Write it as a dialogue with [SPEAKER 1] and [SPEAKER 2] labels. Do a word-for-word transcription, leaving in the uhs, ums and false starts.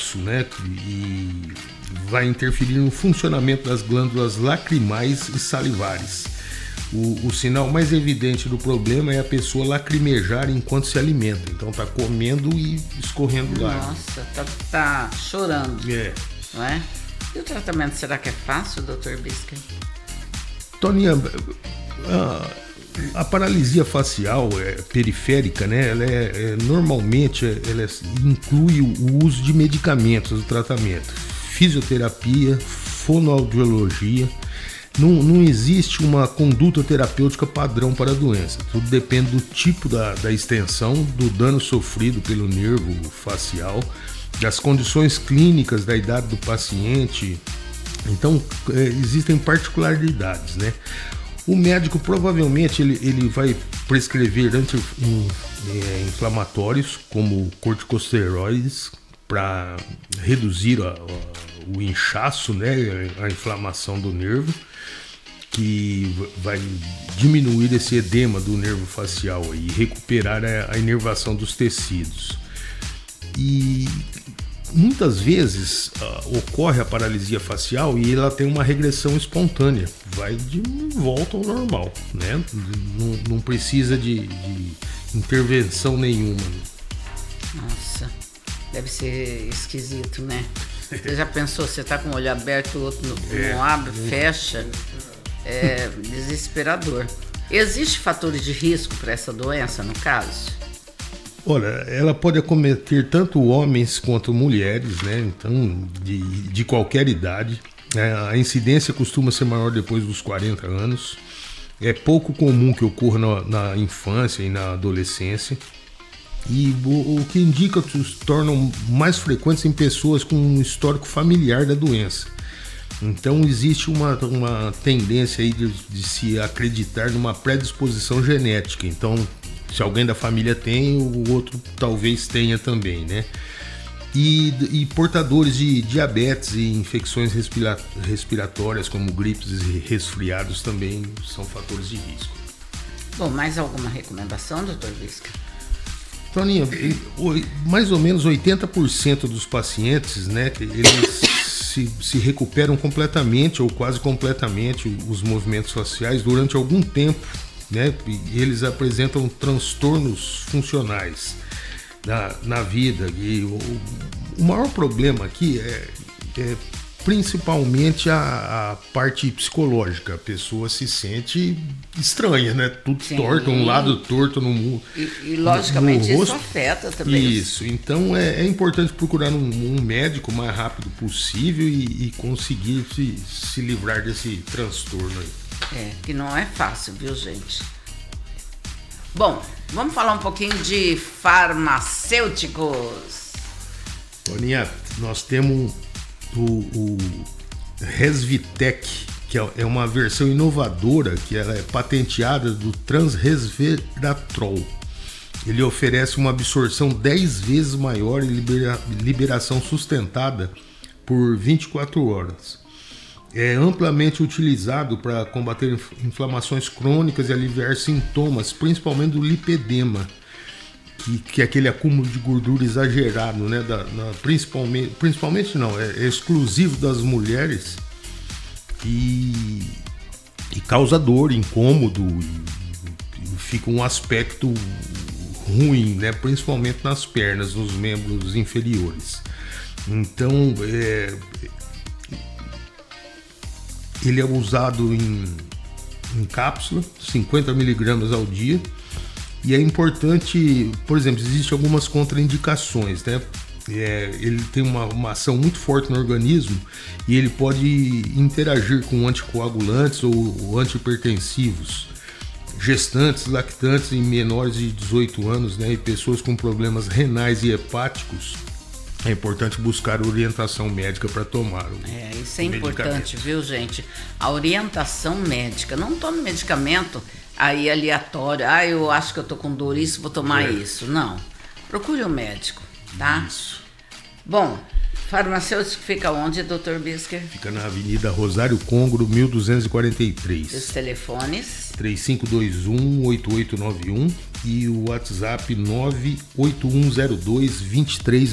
[SPEAKER 1] fluxo, né? E vai interferir no funcionamento das glândulas lacrimais e salivares. O, o sinal mais evidente do problema é a pessoa lacrimejar enquanto se alimenta. Então tá comendo e escorrendo lá.
[SPEAKER 2] Nossa, tá, tá chorando.
[SPEAKER 1] É.
[SPEAKER 2] Não é? E o tratamento, será que é fácil, doutor Biscay?
[SPEAKER 1] Toninha, a, a paralisia facial é, periférica, né? Ela é, é, normalmente ela é, inclui o uso de medicamentos no tratamento. Fisioterapia, fonoaudiologia. Não, não existe uma conduta terapêutica padrão para a doença. Tudo depende do tipo da, da extensão, do dano sofrido pelo nervo facial, das condições clínicas, da idade do paciente. Então, é, existem particularidades, né? O médico provavelmente ele, ele vai prescrever anti-inflamatórios, como corticosteroides, para reduzir a, a, o inchaço, né? A inflamação do nervo, que vai diminuir esse edema do nervo facial e recuperar a, a inervação dos tecidos. E muitas vezes uh, ocorre a paralisia facial e ela tem uma regressão espontânea, vai de volta ao normal, né? Não, não precisa de, de intervenção nenhuma.
[SPEAKER 2] Nossa, deve ser esquisito, né? Você já pensou, você tá com o olho aberto, o outro não, é, não abre, é. fecha, é desesperador. Existe fatores de risco para essa doença, no caso?
[SPEAKER 1] Olha, ela pode acometer tanto homens quanto mulheres, né? Então, de, de qualquer idade. É, a incidência costuma ser maior depois dos quarenta anos. É pouco comum que ocorra na, na infância e na adolescência. E o, o que indica que os tornam mais frequentes em pessoas com um histórico familiar da doença. Então existe uma, uma tendência aí de, de se acreditar numa predisposição genética. Então, se alguém da família tem, o outro talvez tenha também, né? E, e portadores de diabetes e infecções respira, respiratórias, como gripes e resfriados, também são fatores de risco.
[SPEAKER 2] Bom, mais alguma recomendação, doutor Biscay?
[SPEAKER 1] Toninha, mais ou menos oitenta por cento dos pacientes, né, eles se, se recuperam completamente ou quase completamente os movimentos faciais durante algum tempo, né? E eles apresentam transtornos funcionais na, na vida. E o, o maior problema aqui é, é principalmente a, a parte psicológica. A pessoa se sente estranha, né? Tudo Sim. torto, um lado torto no mundo.
[SPEAKER 2] E, e logicamente no isso afeta também.
[SPEAKER 1] Isso, então é, é importante procurar um, um médico o mais rápido possível e, e conseguir se, se livrar desse transtorno aí.
[SPEAKER 2] É, que não é fácil, viu, gente? Bom, vamos falar um pouquinho de farmacêuticos.
[SPEAKER 1] Toninha, nós temos o, o Resvitec, que é uma versão inovadora, que ela é patenteada do transresveratrol. Ele oferece uma absorção dez vezes maior e libera, liberação sustentada por vinte e quatro horas. É amplamente utilizado para combater inflamações crônicas e aliviar sintomas, principalmente do lipedema, que, que é aquele acúmulo de gordura exagerado, né? Da, na, principalmente, principalmente não, é, é exclusivo das mulheres e, e causa dor, incômodo, e, e fica um aspecto ruim, né? Principalmente nas pernas, nos membros inferiores. Então, é, ele é usado em, em cápsula, cinquenta miligramas ao dia, e é importante, por exemplo, existem algumas contraindicações, né? É, ele tem uma, uma ação muito forte no organismo e ele pode interagir com anticoagulantes ou, ou antihipertensivos, gestantes, lactantes em menores de dezoito anos, né? E pessoas com problemas renais e hepáticos. É importante buscar orientação médica para tomar o
[SPEAKER 2] É, isso é importante, viu, gente? A orientação médica. Não tome medicamento aí aleatório. Ah, eu acho que eu tô com dor, isso, vou tomar é. isso. Não. Procure um médico, tá?
[SPEAKER 1] Isso.
[SPEAKER 2] Bom, farmacêutico fica onde, doutor Biscay?
[SPEAKER 1] Fica na Avenida Rosário Congro, mil duzentos e quarenta e três.
[SPEAKER 2] Os telefones?
[SPEAKER 1] três cinco dois um, oito oito nove um e o WhatsApp nove oito um zero dois, dois três